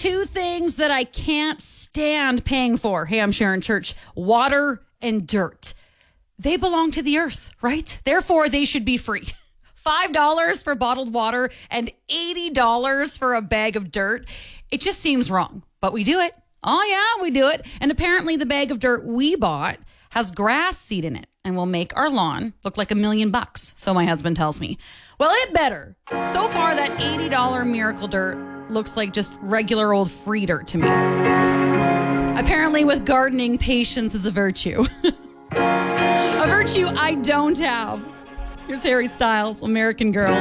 two things that I can't stand paying for. Hey, I'm Sharon Church. Water and dirt. They belong to the earth, right? Therefore, they should be free. $5 for bottled water and $80 for a bag of dirt. It just seems wrong, but we do it. Oh, yeah, we do it. And apparently the bag of dirt we bought has grass seed in it and will make our lawn look like $1 million, so my husband tells me. Well, it better. So far, that $80 miracle dirt looks like just regular old free dirt to me. Apparently, with gardening, patience is a virtue. A virtue I don't have. Here's Harry Styles, American Girl.